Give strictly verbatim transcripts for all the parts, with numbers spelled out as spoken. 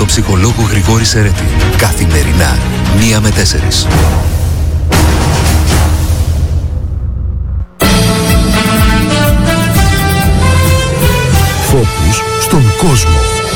τον ψυχολόγο Γρηγόρη Σερέτη. Καθημερινά, μία με τέσσερις. Φόκους στον κόσμο.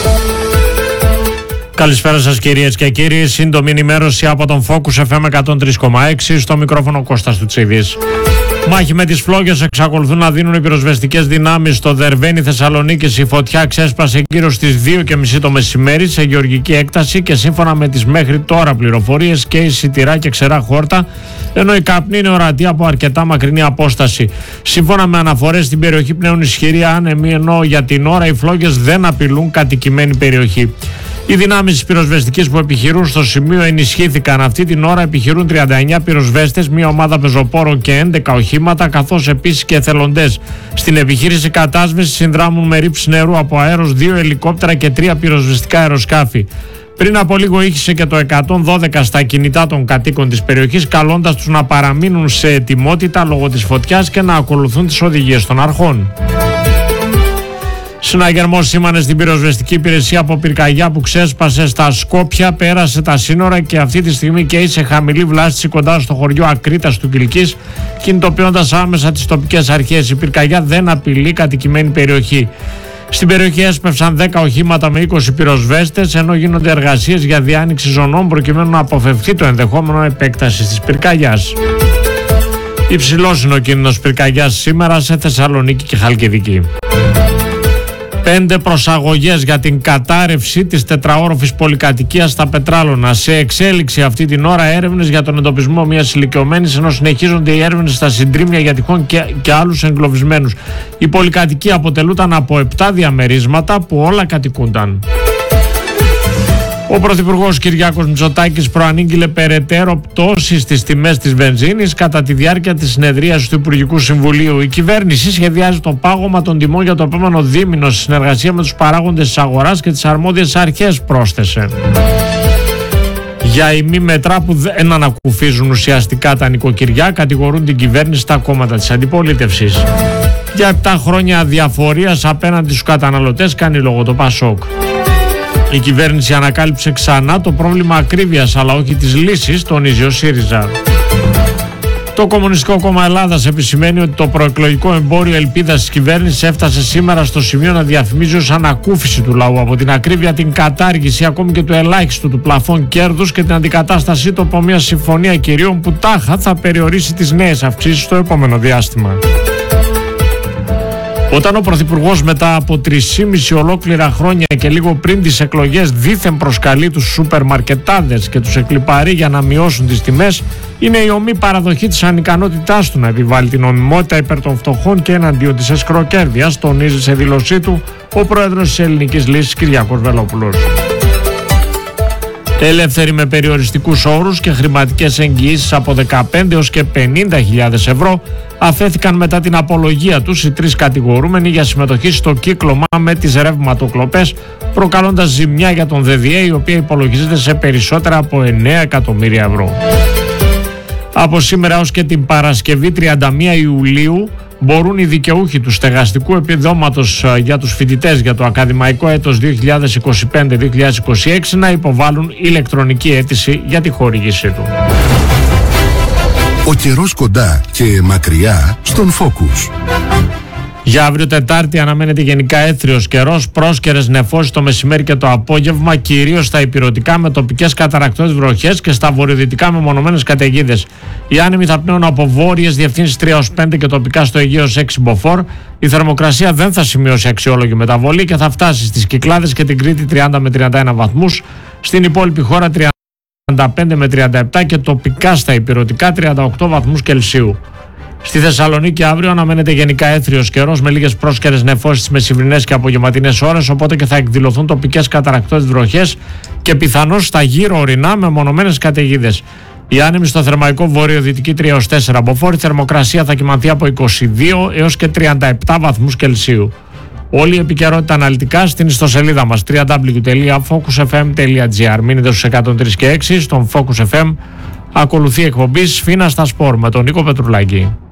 Καλησπέρα σας κυρίες και κύριοι. Σύντομη ενημέρωση από τον Focus εφ εμ εκατόν τρία κόμμα έξι. Στο μικρόφωνο Κώστας Τουτσίδης. Μάχη με τις φλόγες εξακολουθούν να δίνουν οι πυροσβεστικές δυνάμεις στο Δερβένι Θεσσαλονίκης. Η φωτιά ξέσπασε γύρω στις δύο και μισή το μεσημέρι σε γεωργική έκταση και σύμφωνα με τις μέχρι τώρα πληροφορίες καίει σιτηρά και ξερά χόρτα, ενώ η καπνή είναι ορατή από αρκετά μακρινή απόσταση. Σύμφωνα με αναφορές στην περιοχή πνέουν ισχυροί άνεμοι, ενώ για την ώρα οι φλόγες δεν απειλούν κατοικημένη περιοχή. Οι δυνάμεις της πυροσβεστικής που επιχειρούν στο σημείο ενισχύθηκαν. Αυτή την ώρα επιχειρούν τριάντα εννέα πυροσβέστες, μια ομάδα πεζοπόρων και έντεκα οχήματα, καθώς επίσης και εθελοντές. Στην επιχείρηση κατάσβεσης συνδράμουν με ρήψη νερού από αέρος δύο ελικόπτερα και τρία πυροσβεστικά αεροσκάφη. Πριν από λίγο ήχησε και το εκατόν δώδεκα στα κινητά των κατοίκων της περιοχής, καλώντας τους να παραμείνουν σε ετοιμότητα λόγω της φωτιάς και να ακολουθούν τις οδηγίες των αρχών. Συναγερμός σήμανε στην πυροσβεστική υπηρεσία από πυρκαγιά που ξέσπασε στα Σκόπια, πέρασε τα σύνορα και αυτή τη στιγμή καίει σε χαμηλή βλάστηση κοντά στο χωριό Ακρίτας του Κιλκής, κινητοποιώντας άμεσα τις τοπικές αρχές. Η πυρκαγιά δεν απειλεί κατοικημένη περιοχή. Στην περιοχή έσπευσαν δέκα οχήματα με είκοσι πυροσβέστες, ενώ γίνονται εργασίες για διάνοιξη ζωνών προκειμένου να αποφευθεί το ενδεχόμενο επέκτασης της πυρκαγιάς. Υψηλός είναι ο κίνδυνος πυρκαγιάς σήμερα σε Θεσσαλονίκη και Χαλκιδική. Πέντε προσαγωγές για την κατάρρευση της τετραόροφης πολυκατοικίας στα Πετράλωνα. Σε εξέλιξη αυτή την ώρα έρευνες για τον εντοπισμό μιας ηλικιωμένης, ενώ συνεχίζονται οι έρευνες στα συντρίμμια για τυχόν και, και άλλους εγκλωβισμένους. Η πολυκατοικία αποτελούταν από επτά διαμερίσματα που όλα κατοικούνταν. Ο Πρωθυπουργός Κυριάκος Μητσοτάκης προανήγγειλε περαιτέρω πτώσεις στις τιμές της βενζίνης κατά τη διάρκεια της συνεδρίασης του Υπουργικού Συμβουλίου. Η κυβέρνηση σχεδιάζει το πάγωμα των τιμών για το επόμενο δίμηνο σε συνεργασία με τους παράγοντες της αγοράς και τις αρμόδιες αρχές, πρόσθεσε. Για ημίμετρα που δεν ανακουφίζουν ουσιαστικά τα νοικοκυριά, κατηγορούν την κυβέρνηση τα κόμματα της αντιπολίτευσης. Για επτά χρόνια αδιαφορίας απέναντι στους καταναλωτές κάνει λόγο το Πασόκ. Η κυβέρνηση ανακάλυψε ξανά το πρόβλημα ακρίβειας, αλλά όχι της λύσης, τονίζει ο ΣΥΡΙΖΑ. Το Κομμουνιστικό Κόμμα Ελλάδας επισημαίνει ότι το προεκλογικό εμπόριο ελπίδας της κυβέρνησης έφτασε σήμερα στο σημείο να διαφημίζει ως ανακούφιση του λαού από την ακρίβεια, την κατάργηση ακόμη και του ελάχιστου του πλαφών κέρδους και την αντικατάστασή του από μια συμφωνία κυρίων που τάχα θα περιορίσει τις νέες αυξήσεις στο επόμενο διάστημα. Όταν ο Πρωθυπουργός μετά από τρισήμιση ολόκληρα χρόνια και λίγο πριν τις εκλογές δήθεν προσκαλεί τους σούπερ μαρκετάδες και τους εκλιπαρεί για να μειώσουν τις τιμές, είναι η ομή παραδοχή της ανικανότητάς του να επιβάλλει την νομιμότητα υπέρ των φτωχών και εναντίον της εσκροκέρδειας, τονίζει σε δήλωσή του ο πρόεδρος της Ελληνικής Λύσης Κυριάκος Βελόπουλος. Ελεύθεροι με περιοριστικούς όρους και χρηματικές εγγυήσεις από δεκαπέντε έως και πενήντα χιλιάδες ευρώ αφέθηκαν μετά την απολογία τους οι τρεις κατηγορούμενοι για συμμετοχή στο κύκλωμα με τις ρευματοκλοπές, προκαλώντας ζημιά για τον ΔΔΕ, η οποία υπολογίζεται σε περισσότερα από εννέα εκατομμύρια ευρώ. Από σήμερα έως και την Παρασκευή τριάντα μία Ιουλίου μπορούν οι δικαιούχοι του στεγαστικού επιδόματος για τους φοιτητές για το ακαδημαϊκό έτος δύο χιλιάδες είκοσι πέντε δύο χιλιάδες είκοσι έξι να υποβάλουν ηλεκτρονική αίτηση για τη χορήγησή του. Ο καιρός κοντά και μακριά στον Focus. Για αύριο Τετάρτη αναμένεται γενικά έθριος καιρός, πρόσκαιρες νεφώσεις το μεσημέρι και το απόγευμα, κυρίως στα ηπειρωτικά με τοπικές καταρρακτώδεις βροχές και στα βορειοδυτικά με μονομένες καταιγίδες. Οι άνεμοι θα πνέουν από βόρειες διευθύνσεις τρία έως πέντε και τοπικά στο Αιγαίο έξι μποφόρ. Η θερμοκρασία δεν θα σημειώσει αξιόλογη μεταβολή και θα φτάσει στις Κυκλάδες και την Κρήτη τριάντα με τριάντα ένα βαθμούς, στην υπόλοιπη χώρα τριάντα πέντε με τριάντα επτά και τοπικά στα ηπειρωτικά τριάντα οκτώ βαθμούς Κελσίου. Στη Θεσσαλονίκη αύριο αναμένεται γενικά έθριος καιρός με λίγες πρόσκαιρες νεφώσεις στις μεσημβρινές και απογευματινές ώρες, οπότε και θα εκδηλωθούν τοπικές καταρρακτώδεις βροχές και πιθανώς στα γύρω ορεινά με μονομένες καταιγίδες. Οι άνεμοι στο θερμαϊκό βορειοδυτική τρία έως τέσσερα μποφόρ, η θερμοκρασία θα κυμανθεί από είκοσι δύο έως και τριάντα επτά βαθμούς Κελσίου. Όλη η επικαιρότητα αναλυτικά στην ιστοσελίδα μας double-u double-u double-u τελεία focus f m τελεία g r. Μείνετε στους εκατόν τρία και έξι στον Focus εφ εμ. Ακολουθεί εκπομπή Σφίνα στα Σπορ με τον Νίκο Πετρουλάκη.